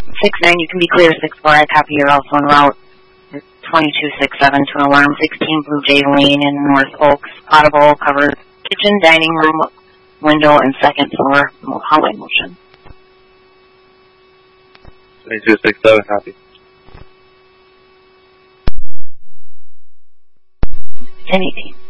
6-9, you can be clear. 6-4, I copy. You're also en route. 2267 to an alarm. 16 Blue Jay Lane in North Oaks. Audible covers kitchen, dining room, window, and second floor hallway motion. 2267, copy. 1018.